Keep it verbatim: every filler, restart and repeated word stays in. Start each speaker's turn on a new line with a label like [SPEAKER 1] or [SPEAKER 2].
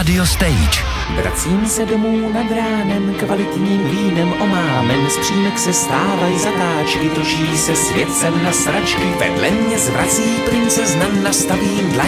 [SPEAKER 1] Radio Stage.
[SPEAKER 2] Vracím se domů nad ránem, kvalitním vínem omámen, z přímek se stávají zatáčky, točí se svět sem na sračky, vedle mě zvrací princezna, nastavím dlaň.